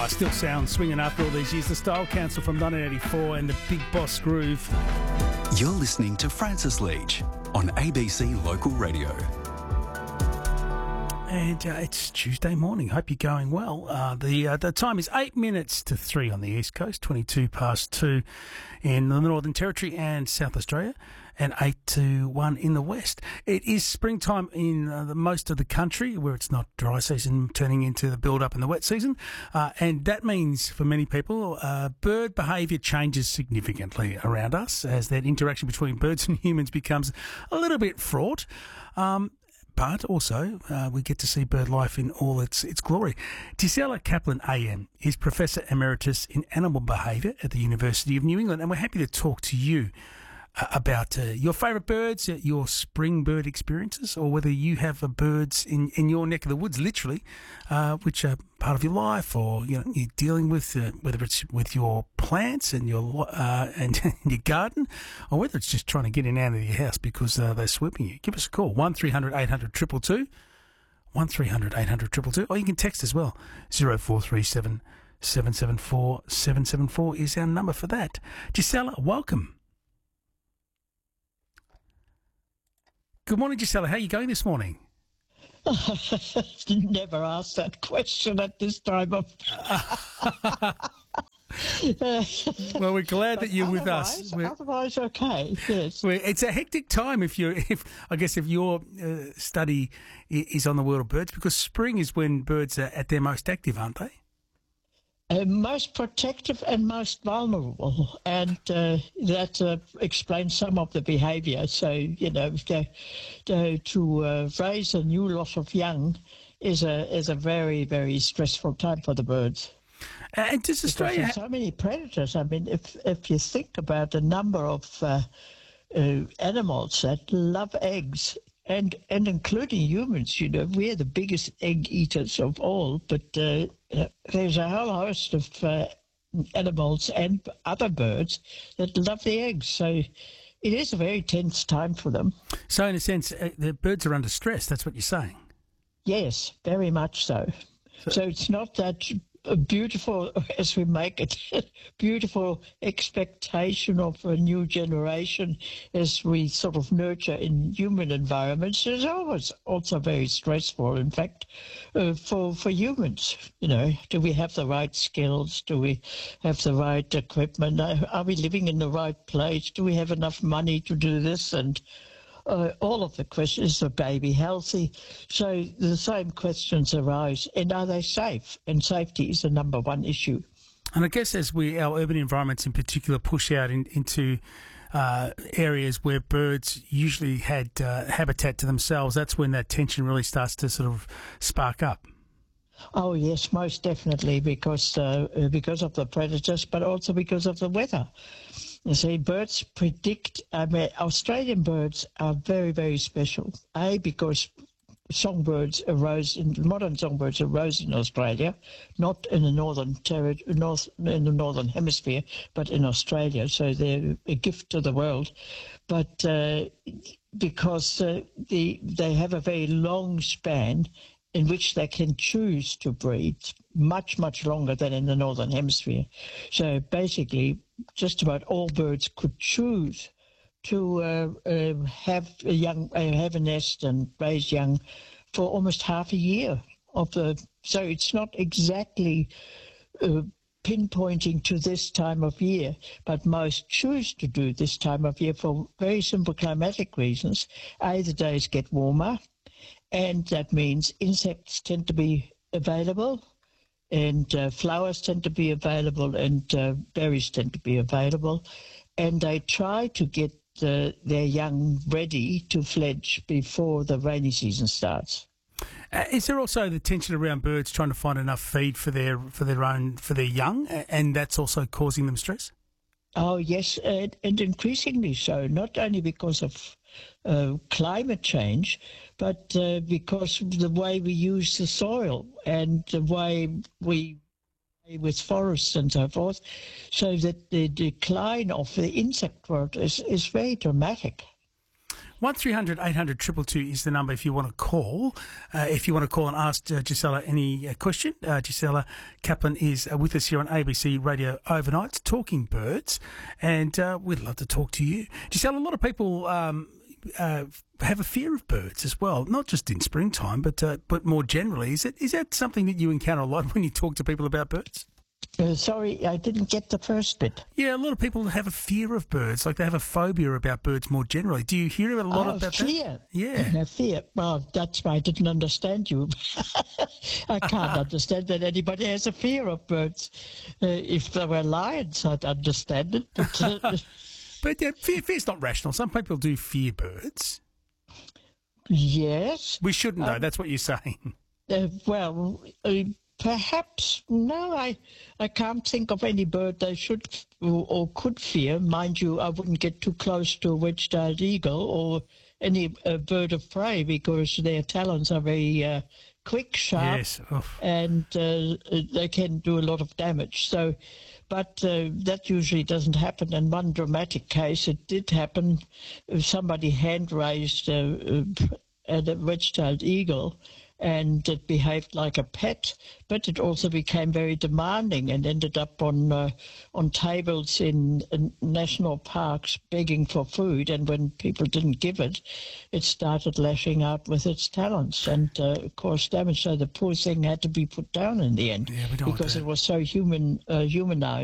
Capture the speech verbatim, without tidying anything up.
still sounds swinging after all these years. The Style Council from nineteen eighty-four and the Big Boss Groove. You're listening to Francis Leach on A B C Local Radio. And uh, it's Tuesday morning. Hope you're going well. Uh, the uh, the time is eight minutes to three on the East Coast, twenty-two past two in the Northern Territory and South Australia, and eight to one in the West. It is springtime in uh, the most of the country, where it's not dry season turning into the build-up in the wet season. Uh, and that means, for many people, uh, bird behaviour changes significantly around us as that interaction between birds and humans becomes a little bit fraught. Um, But also, uh, we get to see bird life in all its its glory. Gisela Kaplan A M is Professor Emeritus in Animal Behaviour at the University of New England, and we're happy to talk to you uh, about uh, your favourite birds, uh, your spring bird experiences, or whether you have uh, birds in, in your neck of the woods, literally, uh, which are part of your life, or you know you're dealing with, uh, whether it's with your plants and your uh, and your garden, or whether it's just trying to get in and out of your house because uh, they're swooping you. Give us a call, one three hundred eight hundred two two two, one three hundred eight hundred two two two, or you can text as well, zero four three seven seven seven four seven seven four is our number for that. Gisela, welcome. Good morning, Gisela. How are you going this morning? Never asked that question at this time of... Well, we're glad that you're with us. We're, otherwise, okay, yes. We're, it's a hectic time if you're, if I guess if your uh, study is on the world of birds, because spring is when birds are at their most active, aren't they? Uh, most protective and most vulnerable, and uh, that uh, explains some of the behaviour. So, you know, to, to, to uh, raise a new lot of young is a is a very, very stressful time for the birds. Uh, and does Australia have so many predators? I mean, if if you think about the number of uh, uh, animals that love eggs, and and including humans, you know, we're the biggest egg eaters of all, but uh, there's a whole host of uh, animals and other birds that love the eggs. So it is a very tense time for them. So in a sense, uh, the birds are under stress, that's what you're saying? Yes, very much so. So, so it's not that beautiful, as we make it, beautiful expectation of a new generation as we sort of nurture in human environments. It's always also very stressful, in fact, uh, for, for humans. You know, do we have the right skills? Do we have the right equipment? Are we living in the right place? Do we have enough money to do this? And Uh, all of the questions, is the baby healthy? So the same questions arise, and are they safe? And safety is the number one issue. And I guess as we, our urban environments in particular, push out in, into uh, areas where birds usually had uh, habitat to themselves, that's when that tension really starts to sort of spark up. Oh yes, most definitely, because uh, because of the predators, but also because of the weather. You see, birds predict. I mean, Australian birds are very, very special. A, because songbirds arose in modern songbirds arose in Australia, not in the northern terri- north in the northern hemisphere, but in Australia. So they're a gift to the world. But uh, because uh, the they have a very long span in which they can choose to breed, much, much longer than in the Northern Hemisphere. So basically, just about all birds could choose to uh, uh, have a young, uh, have a nest and raise young for almost half a year. Of the So it's not exactly uh, pinpointing to this time of year, but most choose to do this time of year for very simple climatic reasons. A, the days get warmer, and that means insects tend to be available, and uh, flowers tend to be available, and uh, berries tend to be available. And they try to get uh, their young ready to fledge before the rainy season starts. Uh, is there also the tension around birds trying to find enough feed for their for their own for their young, and that's also causing them stress? Oh yes, and, and increasingly so. Not only because of uh, climate change, but uh, because of the way we use the soil and the way we with forests and so forth, so that the decline of the insect world is, is very dramatic. one three hundred eight hundred two two two is the number if you want to call. Uh, if you want to call and ask uh, Gisela any uh, question. Uh, Gisela Kaplan is uh, with us here on A B C Radio Overnights, Talking Birds, and uh, we'd love to talk to you. Gisela, a lot of people um, uh, have a fear of birds as well, not just in springtime, but uh, but more generally. Is it is that something that you encounter a lot when you talk to people about birds? Uh, sorry, I didn't get the first bit. Yeah, a lot of people have a fear of birds, like they have a phobia about birds more generally. Do you hear a lot oh, about fear. that? Yeah. Uh, fear. Well, that's why I didn't understand you. I can't understand that anybody has a fear of birds. Uh, if there were lions, I'd understand it. But, uh, but yeah, fear, fear's not rational. Some people do fear birds. Yes. We shouldn't, though. Um, That's what you're saying. Uh, well... Uh, Perhaps, no, I I can't think of any bird I should or, or could fear. Mind you, I wouldn't get too close to a wedge-tailed eagle or any uh, bird of prey because their talons are very uh, quick, sharp, Yes. Oof. and uh, they can do a lot of damage. So, but uh, that usually doesn't happen. In one dramatic case, it did happen. Somebody hand-raised uh, uh, a wedge-tailed eagle, and it behaved like a pet, but it also became very demanding and ended up on uh, on tables in, in national parks begging for food. And when people didn't give it, it started lashing out with its talons and uh, caused damage. So the poor thing had to be put down in the end Yeah, we don't want because that. it was so human uh, humanized.